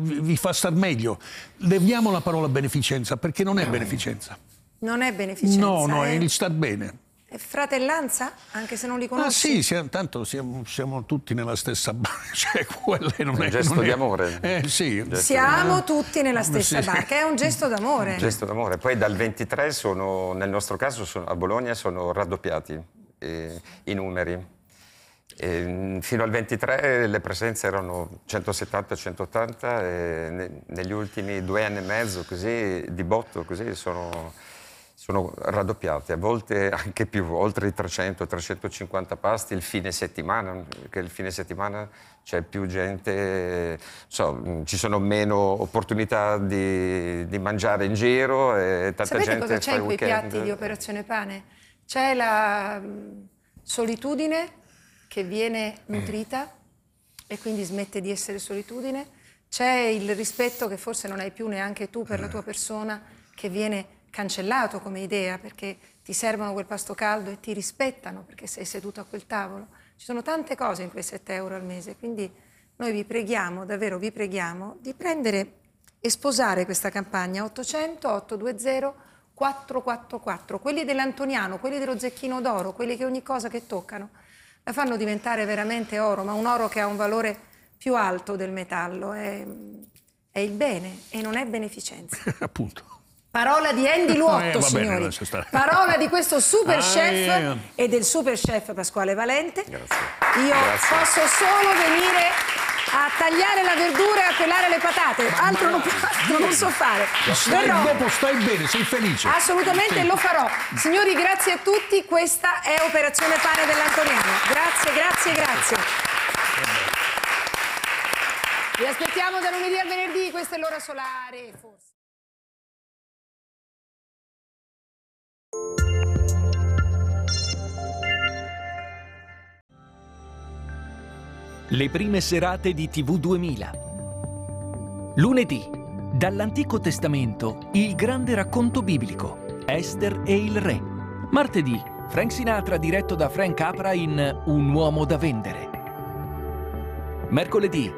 vi fa star meglio. Leviamo la parola beneficenza, perché non è beneficenza. Non è beneficenza. No, è il star bene. È fratellanza, anche se non li conosci? Ah sì, tanto siamo tutti nella stessa barca, cioè quello non è... Un gesto di amore. Sì. Siamo tutti nella stessa barca, è un gesto d'amore. Un gesto d'amore. Poi dal 23 nel nostro caso a Bologna sono raddoppiati i numeri. Fino al 23 le presenze erano 170-180 e negli ultimi 2 anni e mezzo così, di botto così sono raddoppiati, a volte anche più, oltre i 300-350 pasti il fine settimana, che il fine settimana c'è più gente, ci sono meno opportunità di mangiare in giro e tanta Sapete gente cosa c'è fa in il quei weekend. piatti di Operazione Pane? C'è la solitudine che viene nutrita e quindi smette di essere solitudine, c'è il rispetto che forse non hai più neanche tu per la tua persona, che viene cancellato come idea, perché ti servono quel pasto caldo e ti rispettano perché sei seduto a quel tavolo. Ci sono tante cose in quei 7 euro al mese, quindi noi vi preghiamo, davvero vi preghiamo, di prendere e sposare questa campagna 800-820-444, quelli dell'Antoniano, quelli dello Zecchino d'Oro, quelli che ogni cosa che toccano la fanno diventare veramente oro, ma un oro che ha un valore più alto del metallo, è il bene e non è beneficenza. Appunto. Parola di Andy Luotto, signori. Parola di questo super chef e del super chef Pasquale Valente. Grazie. Io Grazie. posso solo venire a tagliare la verdura e a pelare le patate. Altro non so fare. Dopo stai bene, sei felice. Assolutamente lo farò. Signori, grazie a tutti. Questa è Operazione Pane dell'Antoniano. Grazie. Vi aspettiamo da lunedì a venerdì. Questa è l'ora solare, forse. Le prime serate di TV 2000. Lunedì, dall'Antico Testamento, il grande racconto biblico, Ester e il re. Martedì, Frank Sinatra diretto da Frank Capra in Un uomo da vendere. Mercoledì,